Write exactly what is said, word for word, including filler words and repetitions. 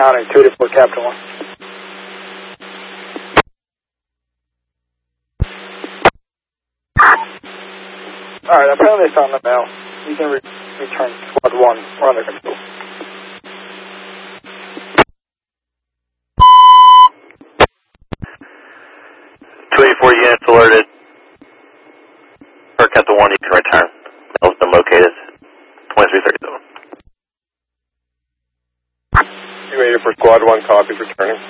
counting, two eighty-four Captain one. Alright, apparently it's on the mail. You can re return squad one. We're under control. two eighty-four units alerted. For Captain one, you can return. Mail's been located. twenty-three thirty-seven. two eighty-four Squad one, copies returning.